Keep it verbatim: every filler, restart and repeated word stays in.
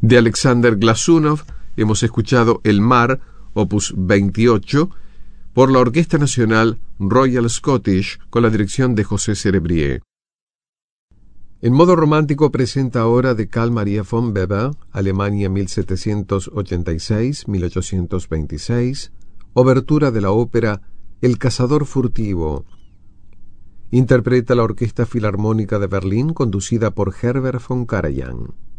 De Alexander Glazunov hemos escuchado El Mar, opus veintiocho, por la Orquesta Nacional Royal Scottish, con la dirección de José Cerebrier. En modo romántico presenta ahora de Carl Maria von Weber, Alemania mil setecientos ochenta y seis a mil ochocientos veintiséis, obertura de la ópera El cazador furtivo. Interpreta la Orquesta Filarmónica de Berlín, conducida por Herbert von Karajan.